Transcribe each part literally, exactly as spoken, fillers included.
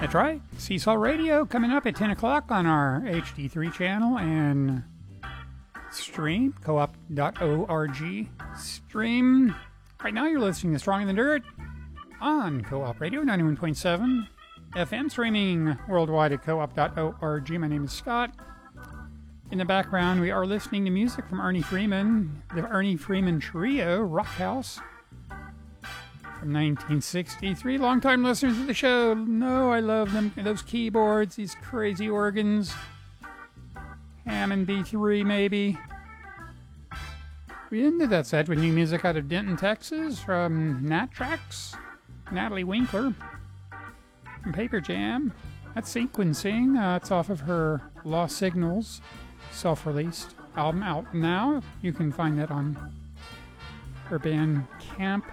That's right. Seesaw Radio coming up at ten o'clock on our H D three channel and stream, co op dot org. Stream. Right now you're listening to Strong in the Dirt on Co-op Radio ninety-one point seven F M, streaming worldwide at co op dot org. My name is Scott. In the background, we are listening to music from Ernie Freeman, the Ernie Freeman Trio, Rock House, from nineteen sixty-three. Long-time listeners of the show know I love them. Those keyboards, these crazy organs. Hammond B three, maybe. We ended that set with new music out of Denton, Texas, from Nat Tracks, Natalie Winkler, from Paper Jam. That's Sequencing. Uh, it's off of her Lost Signals self-released album out now. You can find that on her Bandcamp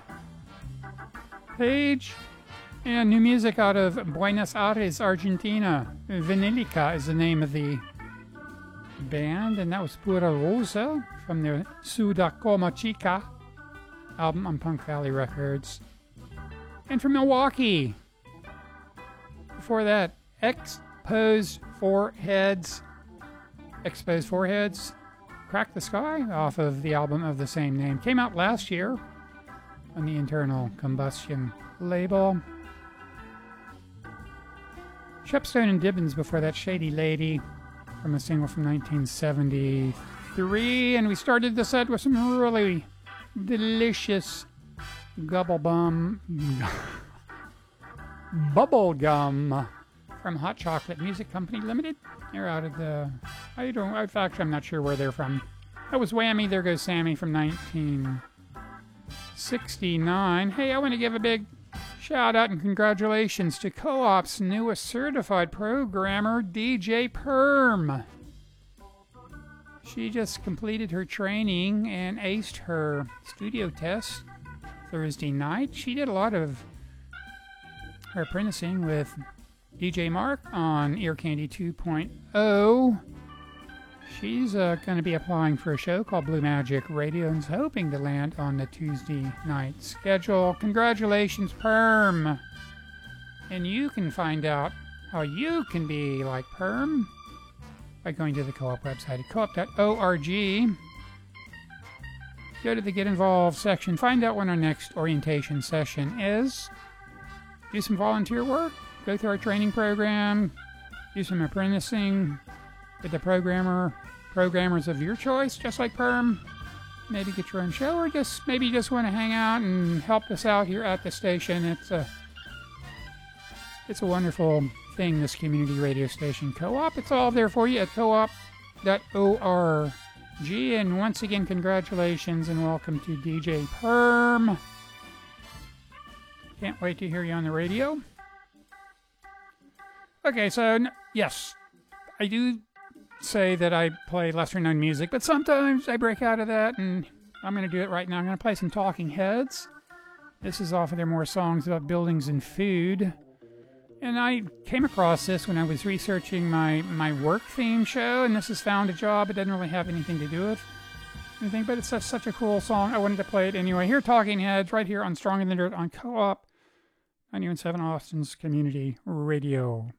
page. And new music out of Buenos Aires, Argentina. Vinilica is the name of the band, and that was Pura Rosa from their Suda Coma Chica album on Punk Valley Records. And from Milwaukee, before that, Exposed Foreheads. Exposed Foreheads, Crack the Sky, off of the album of the same name. Came out last year on the Internal Combustion label. Shepstone and Dibbins before that, Shady Lady, from a single from nineteen seventy-three. And we started the set with some really delicious gubble bum bubble gum from Hot Chocolate Music Company Limited. They're out of the... I don't... In fact, I'm not sure where they're from. That was Whammy, There Goes Sammy from nineteen sixty-nine. Hey, I want to give a big shout out and congratulations to Co-op's newest certified programmer, D J Perm. She just completed her training and aced her studio test Thursday night. She did a lot of her apprenticing with D J Mark on Ear Candy two point oh. She's uh, going to be applying for a show called Blue Magic Radio and is hoping to land on the Tuesday night schedule. Congratulations, Perm! And you can find out how you can be like Perm by going to the Co-op website at co op dot org. Go to the Get Involved section. Find out when our next orientation session is. Do some volunteer work. Go through our training program. Do some apprenticing with the programmer, programmers of your choice, just like Perm. Maybe get your own show, or just maybe you just want to hang out and help us out here at the station. It's a it's a wonderful thing, this community radio station, Co-op. It's all there for you at co op dot org. And once again, congratulations and welcome to D J Perm. Can't wait to hear you on the radio. Okay, so yes, I do say that I play lesser known music, but sometimes I break out of that, and I'm going to do it right now. I'm going to play some Talking Heads. This is off of their more songs about buildings and food. And I came across this when I was researching my, my work theme show, and this is Found a Job. It doesn't really have anything to do with anything, but it's such, such a cool song. I wanted to play it anyway. Here, Talking Heads, right here on Strong in the Dirt on Co-op ninety-one point seven Austin's Community Radio.